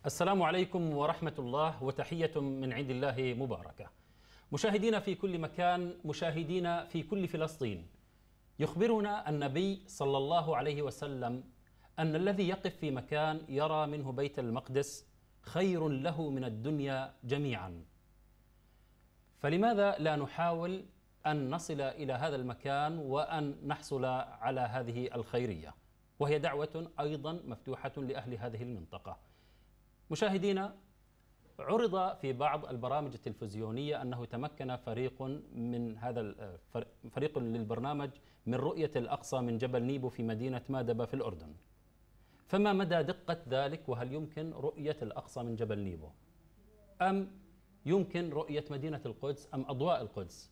السلام عليكم ورحمة الله وتحية من عند الله مباركة. مشاهدينا في كل مكان، مشاهدينا في كل فلسطين، يخبرنا النبي صلى الله عليه وسلم أن الذي يقف في مكان يرى منه بيت المقدس خير له من الدنيا جميعا. فلماذا لا نحاول أن نصل إلى هذا المكان وأن نحصل على هذه الخيرية، وهي دعوة أيضا مفتوحة لأهل هذه المنطقة. مشاهدينا، عرض في بعض البرامج التلفزيونية أنه تمكن فريق للبرنامج من رؤية الأقصى من جبل نيبو في مدينة مادبة في الأردن. فما مدى دقة ذلك؟ وهل يمكن رؤية الأقصى من جبل نيبو؟ أم يمكن رؤية مدينة القدس أم أضواء القدس؟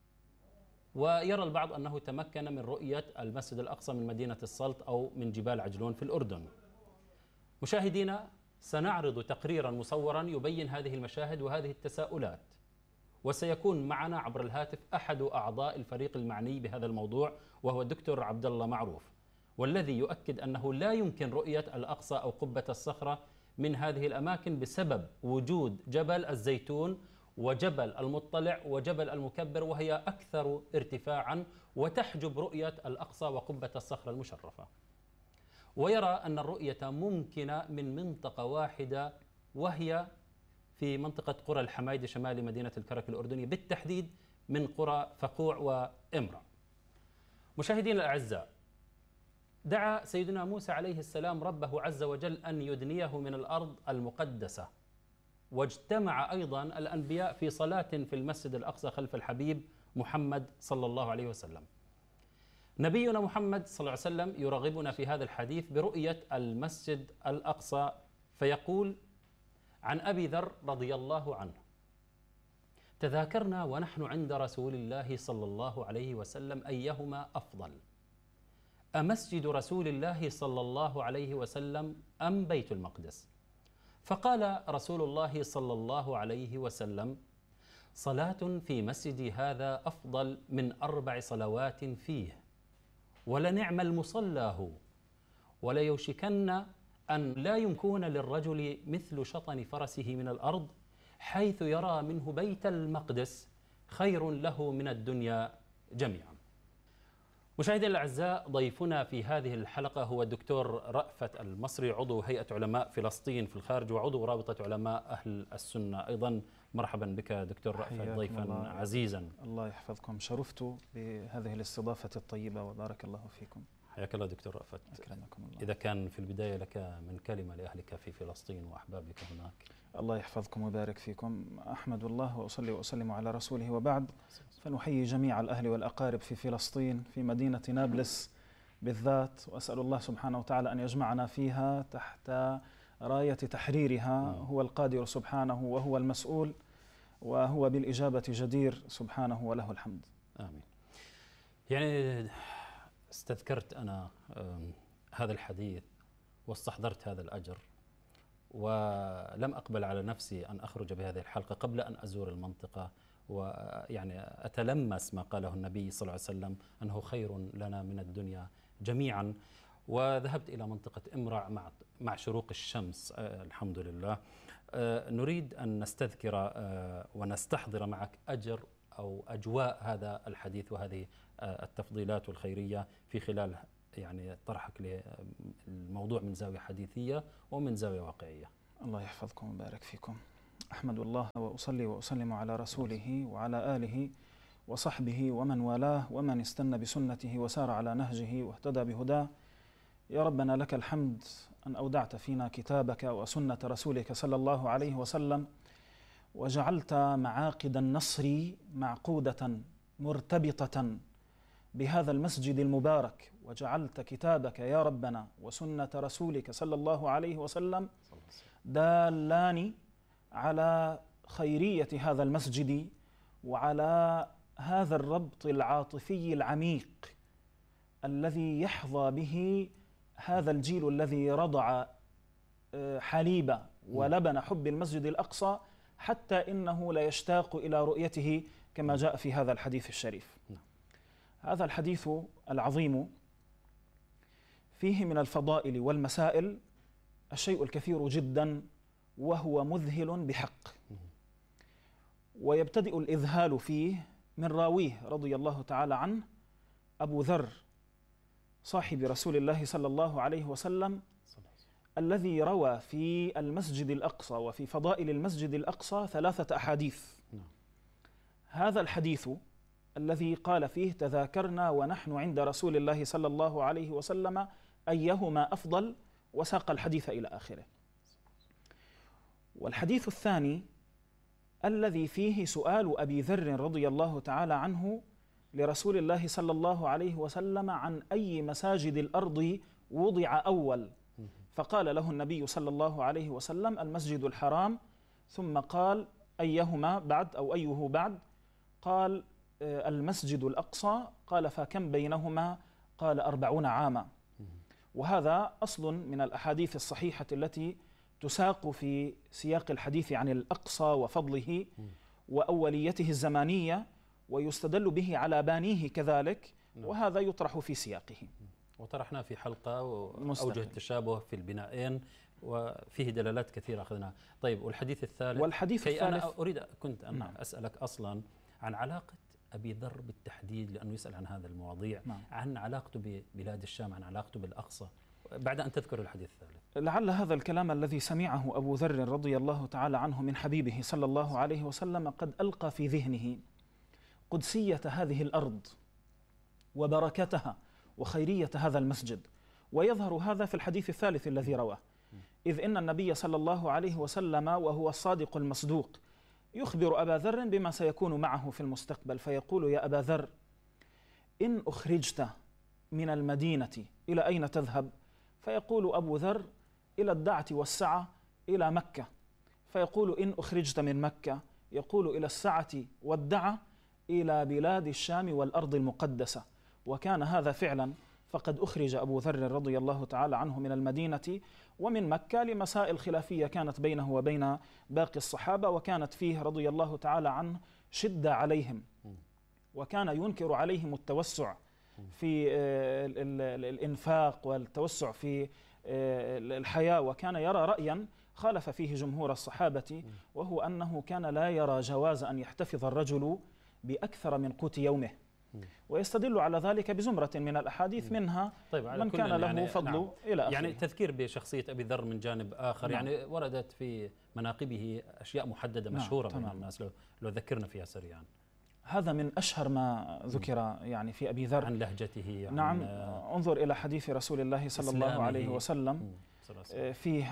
ويرى البعض أنه تمكن من رؤية المسجد الأقصى من مدينة السلط أو من جبال عجلون في الأردن. مشاهدينا، سنعرض تقريرا مصورا يبين هذه المشاهد وهذه التساؤلات، وسيكون معنا عبر الهاتف أحد أعضاء الفريق المعني بهذا الموضوع، وهو الدكتور عبد الله معروف، والذي يؤكد أنه لا يمكن رؤية الأقصى أو قبة الصخرة من هذه الأماكن بسبب وجود جبل الزيتون وجبل المطلع وجبل المكبر، وهي أكثر ارتفاعا وتحجب رؤية الأقصى وقبة الصخرة المشرفة. ويرى أن الرؤية ممكنة من منطقة واحدة، وهي في منطقة قرى الحمايد شمال مدينة الكرك الأردنية، بالتحديد من قرى فقوع وإمرة. مشاهدينا الأعزاء، دعا سيدنا موسى عليه السلام ربه عز وجل أن يدنيه من الأرض المقدسة، واجتمع أيضا الأنبياء في صلاة في المسجد الأقصى خلف الحبيب محمد صلى الله عليه وسلم. نبينا محمد صلى الله عليه وسلم يرغبنا في هذا الحديث برؤية المسجد الأقصى، فيقول عن أبي ذر رضي الله عنه: تذاكرنا ونحن عند رسول الله صلى الله عليه وسلم أيهما أفضل، أمسجد رسول الله صلى الله عليه وسلم أم بيت المقدس؟ فقال رسول الله صلى الله عليه وسلم: صلاة في مسجدي هذا أفضل من 4 صلوات فيه، ولنعم المصلى هو، وليوشكن أن لا يكون للرجل مثل شطن فرسه من الأرض، حيث يرى منه بيت المقدس خير له من الدنيا جميعا. مشاهدينا الأعزاء، ضيفنا في هذه الحلقة هو الدكتور رأفت المصري، عضو هيئة علماء فلسطين في الخارج وعضو رابطة علماء أهل السنة. أيضا مرحبا بك دكتور رأفت، ضيفا عزيزا. الله يحفظكم، شرفت بهذه الاستضافة الطيبة وبارك الله فيكم. حياك الله دكتور رأفت. أكرمكم الله. إذا كان في البداية لك من كلمة لأهلك في فلسطين وأحبابك هناك. الله يحفظكم ويبارك فيكم. أحمد الله وأصلي وأسلم على رسوله، وبعد، فنحيي جميع الأهل والأقارب في فلسطين، في مدينة نابلس بالذات، وأسأل الله سبحانه وتعالى أن يجمعنا فيها تحت راية تحريرها. هو القادر سبحانه وهو المسؤول، وهو بالإجابة جدير سبحانه وله الحمد. آمين. يعني استذكرت أنا هذا الحديث واستحضرت هذا الأجر، ولم أقبل على نفسي أن أخرج بهذه الحلقة قبل أن أزور المنطقة، ويعني أتلمس ما قاله النبي صلى الله عليه وسلم أنه خير لنا من الدنيا جميعا. وذهبت إلى منطقة إمرع مع شروق الشمس الحمد لله. نريد أن نستذكر ونستحضر معك أجر أو أجواء هذا الحديث وهذه التفضيلات والخيرية في خلال يعني طرحك للموضوع من زاوية حديثية ومن زاوية واقعية. الله يحفظكم ويبارك فيكم. أحمد الله وأصلي وأسلم على رسوله وعلى آله وصحبه ومن والاه ومن استنى بسنته وسار على نهجه واهتدى بهداه. يا ربنا لك الحمد أن أودعت فينا كتابك وسنة رسولك صلى الله عليه وسلم، وجعلت معاقد النصر معقودة مرتبطة بهذا المسجد المبارك، وجعلت كتابك يا ربنا وسنة رسولك صلى الله عليه وسلم دالان على خيرية هذا المسجد وعلى هذا الربط العاطفي العميق الذي يحظى به هذا الجيل الذي رضع حليب ولبن حب المسجد الأقصى، حتى إنه لا يشتاق إلى رؤيته كما جاء في هذا الحديث الشريف. هذا الحديث العظيم فيه من الفضائل والمسائل الشيء الكثير جدا وهو مذهل بحق. ويبتدئ الإذهال فيه من راويه رضي الله تعالى عنه أبو ذر صاحب رسول الله صلى الله عليه وسلم، الذي روى في المسجد الأقصى وفي فضائل المسجد الأقصى 3 أحاديث. هذا الحديث الذي قال فيه: تذاكرنا ونحن عند رسول الله صلى الله عليه وسلم أيهما أفضل، وساق الحديث إلى آخره. والحديث الثاني الذي فيه سؤال أبي ذر رضي الله تعالى عنه لرسول الله صلى الله عليه وسلم عن أي مساجد الأرض وضع أول، فقال له النبي صلى الله عليه وسلم: المسجد الحرام. ثم قال: أيهما بعد أو أيه بعد؟ قال: المسجد الأقصى. قال: فكم بينهما؟ قال: 40 عاما. وهذا أصل من الأحاديث الصحيحة التي تساق في سياق الحديث عن الأقصى وفضله وأوليته الزمانية، ويستدل به على بانيه كذلك، وهذا يطرح في سياقه. وطرحنا في حلقة وأوجه التشابه في البنائين، وفيه دلالات كثيرة أخذناها. طيب، والحديث الثالث؟ والحديث الثالث أنا كنت أسألك أصلا عن علاقة أبي ذر بالتحديد، لأنه يسأل عن هذا المواضيع، عن علاقته ببلاد الشام، عن علاقته بالأقصى، بعد أن تذكر الحديث الثالث. لعل هذا الكلام الذي سمعه أبو ذر رضي الله تعالى عنه من حبيبه صلى الله عليه وسلم قد ألقى في ذهنه قدسية هذه الأرض وبركتها وخيرية هذا المسجد. ويظهر هذا في الحديث الثالث الذي رواه، إذ إن النبي صلى الله عليه وسلم وهو الصادق المصدوق يخبر أبا ذر بما سيكون معه في المستقبل، فيقول: يا أبا ذر، إن أخرجت من المدينة إلى أين تذهب؟ فيقول أبو ذر: إلى الدعة والسعة، إلى مكة. فيقول: إن أخرجت من مكة؟ يقول: إلى السعة والدعة، إلى بلاد الشام والأرض المقدسة. وكان هذا فعلا، فقد أخرج أبو ذر رضي الله تعالى عنه من المدينة ومن مكة لمسائل خلافية كانت بينه وبين باقي الصحابة، وكانت فيه رضي الله تعالى عنه شدة عليهم، وكان ينكر عليهم التوسع في الإنفاق والتوسع في الحياة، وكان يرى رأيا خالف فيه جمهور الصحابة، وهو أنه كان لا يرى جواز أن يحتفظ الرجل بأكثر من قوت يومه، ويستدل على ذلك بزمرة من الأحاديث، منها من كان له فضل إلى آخره. يعني تذكير بشخصية أبي ذر من جانب آخر، يعني وردت في مناقبه أشياء محددة مشهورة بين الناس، لو ذكرنا فيها سريعا. هذا من أشهر ما ذكر يعني في أبي ذر، عن لهجته. نعم، انظر إلى حديث رسول الله صلى الله عليه وسلم فيه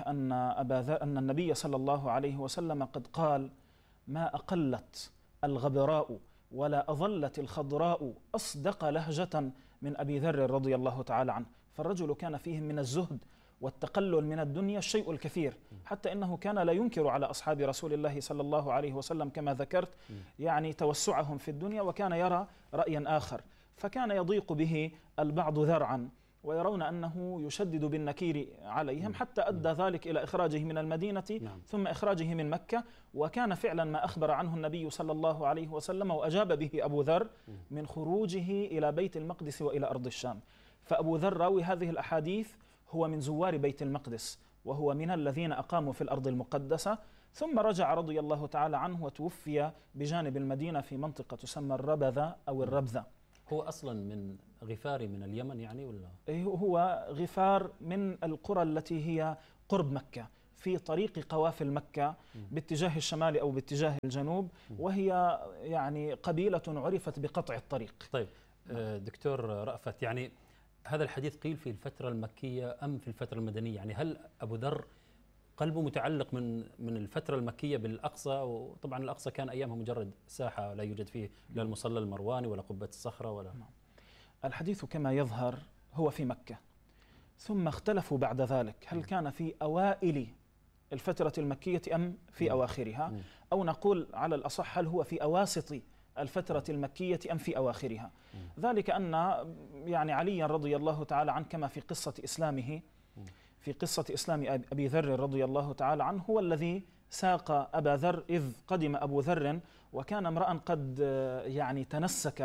أن النبي صلى الله عليه وسلم قد قال: ما أقلت الغبراء ولا أظلت الخضراء أصدق لهجة من أبي ذر رضي الله تعالى عنه. فالرجل كان فيه من الزهد والتقلل من الدنيا الشيء الكثير، حتى إنه كان لا ينكر على أصحاب رسول الله صلى الله عليه وسلم كما ذكرت يعني توسعهم في الدنيا، وكان يرى رأيا آخر، فكان يضيق به البعض ذرعا، ويرون أنه يشدد بالنكير عليهم، حتى أدى ذلك إلى إخراجه من المدينة ثم إخراجه من مكة. وكان فعلا ما أخبر عنه النبي صلى الله عليه وسلم وأجاب به أبو ذر من خروجه إلى بيت المقدس وإلى أرض الشام. فأبو ذر راوي هذه الأحاديث هو من زوار بيت المقدس، وهو من الذين أقاموا في الأرض المقدسة، ثم رجع رضي الله تعالى عنه وتوفي بجانب المدينة في منطقة تسمى الربذة أو الربذة. هو أصلا من غفاري من اليمن يعني ولا؟ هو غفار من القرى التي هي قرب مكة، في طريق قوافل مكة باتجاه الشمال أو باتجاه الجنوب، وهي يعني قبيلة عرفت بقطع الطريق. طيب دكتور رأفت، يعني هذا الحديث قيل في الفترة المكية أم في الفترة المدنية؟ يعني هل أبو ذر قلبه متعلق من الفترة المكية بالأقصى؟ وطبعا الأقصى كان أيامها مجرد ساحة لا يوجد فيه لا المصلى المرواني ولا قبة الصخرة ولا. الحديث كما يظهر هو في مكة، ثم اختلفوا بعد ذلك هل كان في أوائل الفترة المكية أم في أواخرها، أو نقول على الأصح هل هو في أواسط الفترة المكية أم في أواخرها. ذلك أن يعني عليا رضي الله تعالى عنه كما في قصة إسلامه، في قصة إسلام أبي ذر رضي الله تعالى عنه، هو الذي ساق أبا ذر إذ قدم أبو ذر، وكان امرأ قد يعني تنسك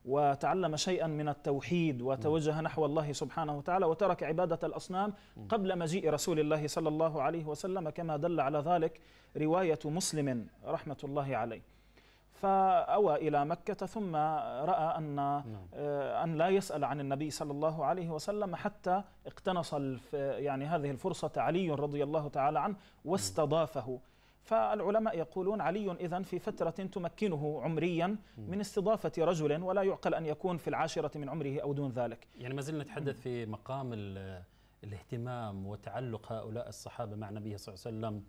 وتعلم شيئا من التوحيد وتوجه نحو الله سبحانه وتعالى وترك عبادة الأصنام قبل مجيء رسول الله صلى الله عليه وسلم، كما دل على ذلك رواية مسلم رحمة الله عليه. فأوى إلى مكة ثم رأى أن لا يسأل عن النبي صلى الله عليه وسلم حتى اقتنص يعني هذه الفرصة علي رضي الله تعالى عنه واستضافه. فالعلماء يقولون علي إذن في فترة تمكنه عمريا من استضافة رجل، ولا يعقل أن يكون في العاشرة من عمره أو دون ذلك. يعني ما زلنا نتحدث في مقام الاهتمام وتعلق هؤلاء الصحابة مع النبي صلى الله عليه وسلم،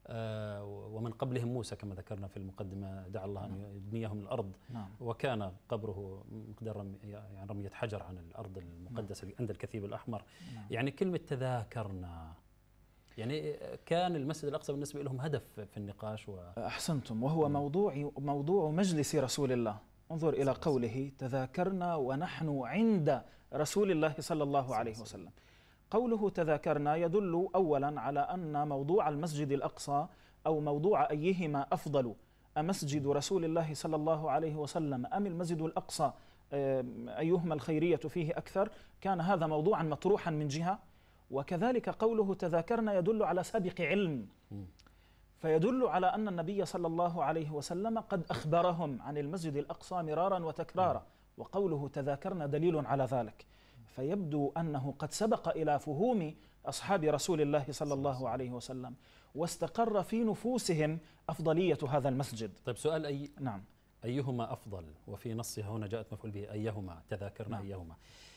ومن قبلهم موسى كما ذكرنا في المقدمة، دعا الله أن يدنيهم الأرض، وكان قبره مقدار يعني رمية حجر عن الأرض المقدسة عند الكثيب الأحمر. يعني كلمة تذاكرنا، يعني كان المسجد الأقصى بالنسبة لهم هدف في النقاش. أحسنتم، وهو موضوع مجلس رسول الله. انظر إلى قوله تذاكرنا ونحن عند رسول الله صلى الله عليه وسلم. قوله تذاكرنا يدل أولا على أن موضوع المسجد الأقصى أو موضوع أيهما أفضل، أمسجد رسول الله صلى الله عليه وسلم أم المسجد الأقصى، أيهما الخيرية فيه أكثر، كان هذا موضوعا مطروحا من جهة. وكذلك قوله تذاكرنا يدل على سابق علم، فيدل على أن النبي صلى الله عليه وسلم قد أخبرهم عن المسجد الأقصى مرارا وتكرارا، وقوله تذاكرنا دليل على ذلك. فيبدو أنه قد سبق إلى فهوم أصحاب رسول الله صلى الله عليه وسلم، واستقر في نفوسهم أفضلية هذا المسجد. طيب سؤال نعم، أيهما أفضل؟ وفي نصها هنا جاءت مفعول به أيهما، تذاكرنا نعم. أيهما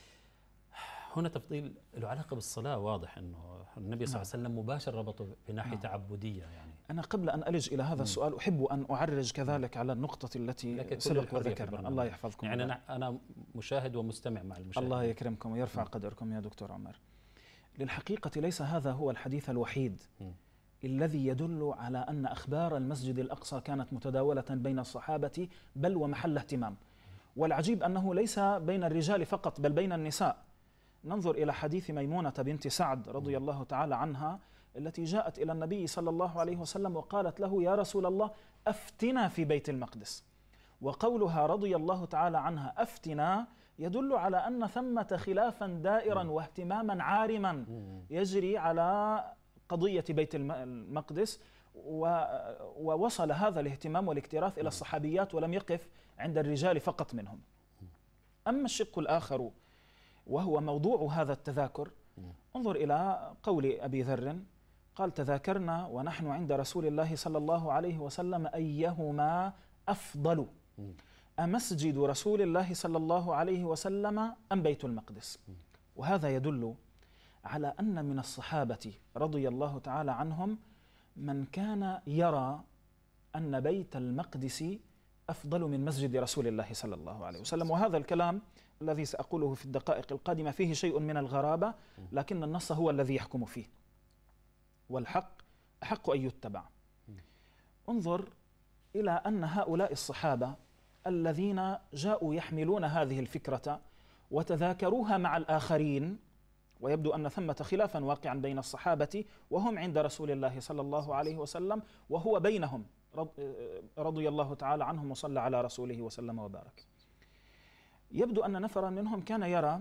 هنا تفضيل له علاقة بالصلاة. واضح أنه النبي صلى الله عليه وسلم مباشر ربطه بناحية تعبدية. يعني أنا قبل أن ألج إلى هذا السؤال أحب أن أعرج كذلك على النقطة التي سبق وذكرنا. الله يحفظكم. يعني أنا مشاهد ومستمع مع المشاهد. الله يكرمكم ويرفع قدركم يا دكتور عمر. للحقيقة ليس هذا هو الحديث الوحيد الذي يدل على أن أخبار المسجد الأقصى كانت متداولة بين الصحابة بل ومحل اهتمام. والعجيب أنه ليس بين الرجال فقط بل بين النساء. ننظر إلى حديث ميمونة بنت سعد رضي الله تعالى عنها التي جاءت إلى النبي صلى الله عليه وسلم وقالت له يا رسول الله أفتنا في بيت المقدس. وقولها رضي الله تعالى عنها أفتنا يدل على أن ثمة خلافا دائرا واهتماما عارما يجري على قضية بيت المقدس، ووصل هذا الاهتمام والاكتراث إلى الصحابيات ولم يقف عند الرجال فقط منهم. أما الشق الآخر وهو موضوع هذا التذاكر، انظر إلى قول أبي ذر قال تذاكرنا ونحن عند رسول الله صلى الله عليه وسلم أيهما أفضل، أمسجد رسول الله صلى الله عليه وسلم أم بيت المقدس. وهذا يدل على أن من الصحابة رضي الله تعالى عنهم من كان يرى أن بيت المقدس أفضل من مسجد رسول الله صلى الله عليه وسلم. وهذا الكلام الذي سأقوله في الدقائق القادمة فيه شيء من الغرابة، لكن النص هو الذي يحكم فيه، والحق أحق أن يتبع. انظر إلى أن هؤلاء الصحابة الذين جاءوا يحملون هذه الفكرة وتذاكروها مع الآخرين، ويبدو أن ثمة خلافا واقعا بين الصحابة وهم عند رسول الله صلى الله عليه وسلم وهو بينهم رضي الله تعالى عنهم وصلى على رسوله وسلم وبارك. يبدو أن نفرا منهم كان يرى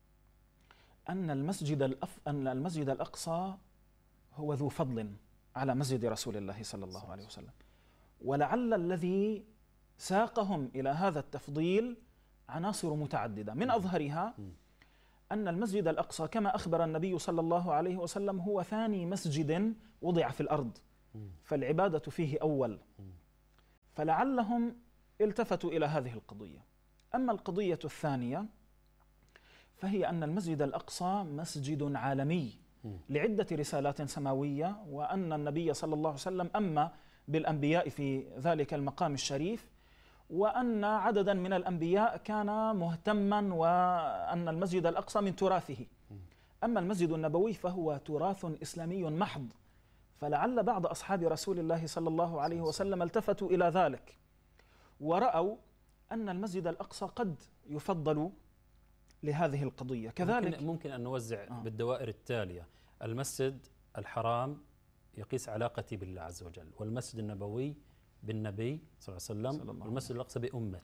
أن المسجد الأقصى هو ذو فضل على مسجد رسول الله صلى الله عليه وسلم، ولعل الذي ساقهم إلى هذا التفضيل عناصر متعددة. من أظهرها أن المسجد الأقصى كما أخبر النبي صلى الله عليه وسلم هو ثاني مسجد وضع في الأرض، فالعبادة فيه أول، فلعلهم التفتوا إلى هذه القضية. أما القضية الثانية فهي أن المسجد الأقصى مسجد عالمي لعدة رسالات سماوية، وأن النبي صلى الله عليه وسلم أما بالأنبياء في ذلك المقام الشريف، وأن عددا من الأنبياء كان مهتما، وأن المسجد الأقصى من تراثه. أما المسجد النبوي فهو تراث إسلامي محض، فلعل بعض أصحاب رسول الله صلى الله عليه وسلم التفتوا إلى ذلك ورأوا أن المسجد الأقصى قد يفضل لهذه القضية. كذلك ممكن أن نوزع بالدوائر التالية: المسجد الحرام يقيس علاقتي بالله عز وجل، والمسجد النبوي بالنبي صلى الله عليه وسلم، والمسجد الأقصى بأمتي.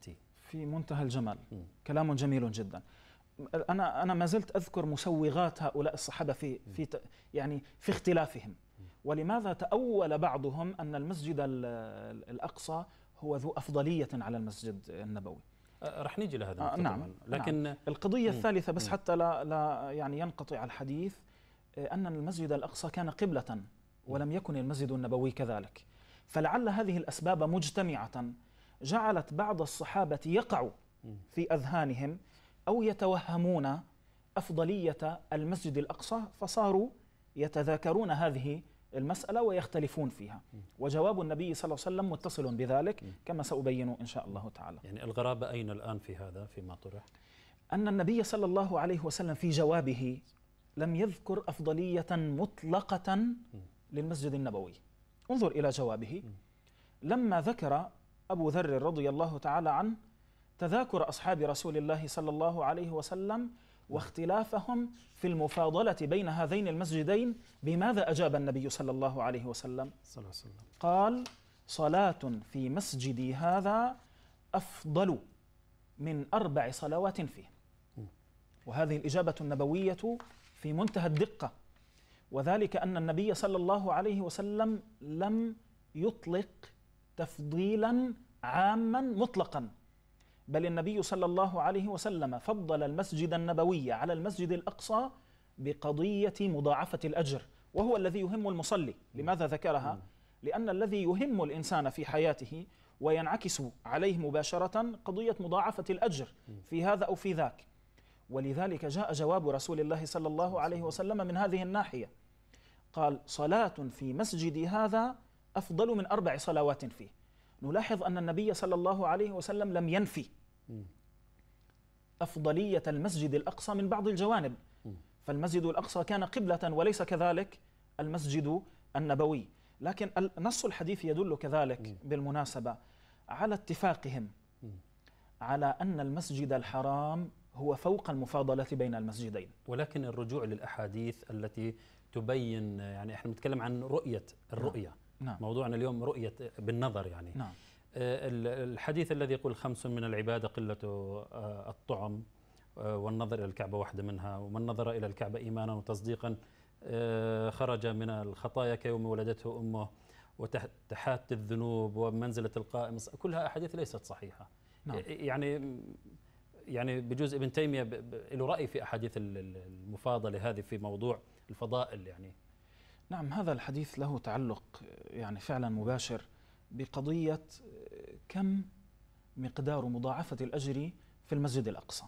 في منتهى الجمال، كلام جميل جدا. أنا ما زلت أذكر مسوغات هؤلاء الصحابة يعني في اختلافهم، ولماذا تأول بعضهم أن المسجد الأقصى هو ذو أفضلية على المسجد النبوي. رح نيجي لهذا. نعم. لكن نعم. القضية الثالثة بس حتى لا يعني ينقطع الحديث، أن المسجد الأقصى كان قبلة ولم يكن المسجد النبوي كذلك، فلعل هذه الأسباب مجتمعة جعلت بعض الصحابة يقع في أذهانهم أو يتوهمون أفضلية المسجد الأقصى، فصاروا يتذاكرون هذه المسألة ويختلفون فيها، وجواب النبي صلى الله عليه وسلم متصل بذلك كما سأبين إن شاء الله تعالى. يعني الغرابة أين الآن في هذا فيما طرح؟ أن النبي صلى الله عليه وسلم في جوابه لم يذكر أفضلية مطلقة للمسجد النبوي. انظر إلى جوابه لما ذكر أبو ذر رضي الله تعالى عنه تذاكر أصحاب رسول الله صلى الله عليه وسلم واختلافهم في المفاضلة بين هذين المسجدين، بماذا أجاب النبي صلى الله عليه وسلم؟ قال: صلاة في مسجدي هذا أفضل من 4 صلوات فيه. وهذه الإجابة النبوية في منتهى الدقة، وذلك أن النبي صلى الله عليه وسلم لم يطلق تفضيلا عاما مطلقا، بل النبي صلى الله عليه وسلم فضل المسجد النبوي على المسجد الأقصى بقضية مضاعفة الأجر، وهو الذي يهم المصلي. لماذا ذكرها؟ لأن الذي يهم الإنسان في حياته وينعكس عليه مباشرة قضية مضاعفة الأجر في هذا أو في ذاك، ولذلك جاء جواب رسول الله صلى الله عليه وسلم من هذه الناحية. قال: صلاة في مسجدي هذا أفضل من 4 صلوات فيه. نلاحظ أن النبي صلى الله عليه وسلم لم ينفي أفضلية المسجد الأقصى من بعض الجوانب، فالمسجد الأقصى كان قبلة وليس كذلك المسجد النبوي. لكن نص الحديث يدل كذلك بالمناسبة على اتفاقهم على أن المسجد الحرام هو فوق المفاضلة بين المسجدين. ولكن الرجوع للأحاديث التي تبين، يعني احنا نتكلم عن الرؤية. نعم. موضوعنا اليوم رؤية بالنظر يعني. نعم. الحديث الذي يقول 5 من العبادة قلة الطعم والنظر إلى الكعبة واحدة منها، ومن نظر إلى الكعبة إيمانا وتصديقا خرج من الخطايا كيوم ولدته أمه، وتحات الذنوب ومنزلة القائم، كلها أحاديث ليست صحيحة. نعم. يعني بجوز ابن تيمية له رأي في أحاديث المفاضلة هذه في موضوع الفضائل يعني. نعم، هذا الحديث له تعلق يعني فعلا مباشر بقضية كم مقدار مضاعفة الأجر في المسجد الأقصى.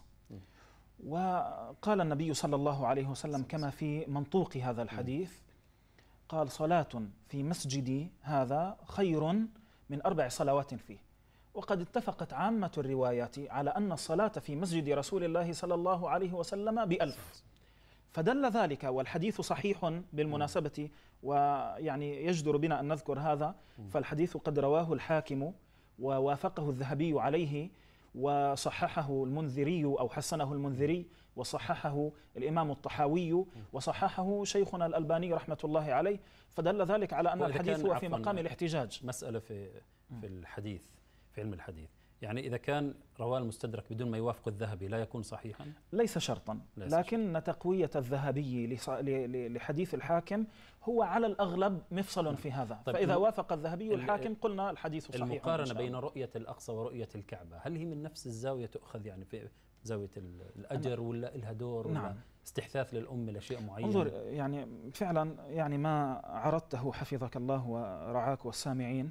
وقال النبي صلى الله عليه وسلم كما في منطوق هذا الحديث، قال: صلاة في مسجدي هذا خير من 4 صلوات فيه. وقد اتفقت عامة الروايات على أن الصلاة في مسجد رسول الله صلى الله عليه وسلم ب1000، فدل ذلك، والحديث صحيح بالمناسبة، ويعني يجدر بنا أن نذكر هذا، فالحديث قد رواه الحاكم ووافقه الذهبي عليه، وصححه المنذري أو حسنه المنذري، وصححه الإمام الطحاوي، وصححه شيخنا الألباني رحمة الله عليه، فدل ذلك على أن الحديث هو في مقام الاحتجاج. مسألة في الحديث، في علم الحديث، يعني إذا كان رواه المستدرك بدون ما يوافق الذهبي لا يكون صحيحا؟ ليس شرطا، لكن تقوية الذهبي لحديث الحاكم هو على الأغلب مفصل في هذا. طيب، فإذا وافق الذهبي الحاكم قلنا الحديث صحيح. المقارنة بين رؤية الأقصى ورؤية الكعبة، هل هي من نفس الزاوية تؤخذ، يعني في زاوية الأجر، ولا لها دور، ولا نعم، استحثاث للأمة لشيء معين؟ انظر، يعني فعلا يعني ما عرضته حفظك الله ورعاك والسامعين،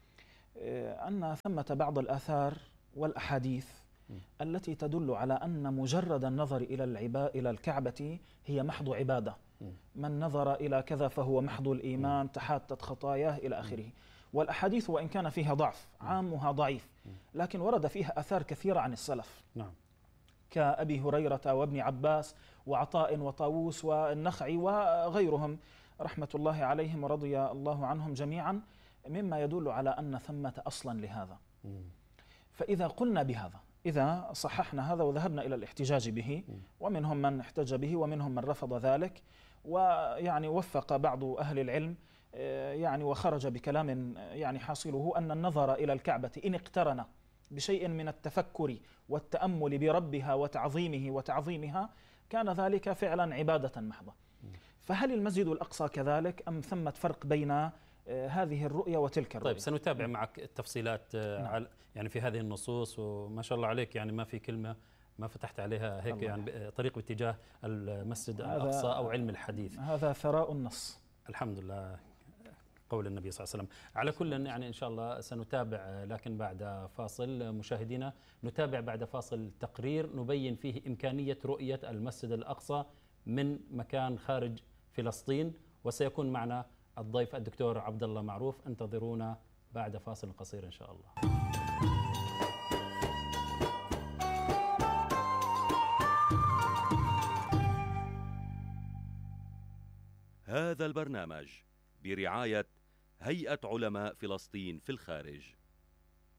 أن ثمة بعض الآثار والأحاديث التي تدل على أن مجرد النظر إلى الكعبة هي محض عبادة، من نظر إلى كذا فهو محض الإيمان، تحاتت خطاياه إلى آخره. والأحاديث وإن كان فيها ضعف عامها ضعيف، لكن ورد فيها آثار كثيرة عن السلف، نعم، كأبي هريرة وابن عباس وعطاء وطاووس والنخعي وغيرهم رحمة الله عليهم ورضي الله عنهم جميعا، مما يدل على أن ثمة أصلا لهذا. فإذا قلنا بهذا، إذا صححنا هذا وذهبنا إلى الاحتجاج به، ومنهم من احتج به ومنهم من رفض ذلك، ويعني وفق بعض أهل العلم يعني وخرج بكلام يعني حاصله أن النظر إلى الكعبة إن اقترن بشيء من التفكر والتأمل بربها وتعظيمه وتعظيمها، كان ذلك فعلا عبادة محضة. فهل المسجد الأقصى كذلك أم ثمة فرق بين هذه الرؤية وتلك الرؤية؟ طيب سنتابع معك التفصيلات يعني في هذه النصوص، وما شاء الله عليك يعني ما في كلمة ما فتحت عليها هيك يعني طريق باتجاه المسجد الأقصى أو علم الحديث. هذا ثراء النص الحمد لله، قول النبي صلى الله عليه وسلم. على كل يعني إن شاء الله سنتابع، لكن بعد فاصل. مشاهدينا نتابع بعد فاصل تقرير نبين فيه إمكانية رؤية المسجد الأقصى من مكان خارج فلسطين، وسيكون معنا الضيف الدكتور عبد الله معروف. انتظرونا بعد فاصل قصير إن شاء الله. هذا البرنامج برعاية هيئة علماء فلسطين في الخارج.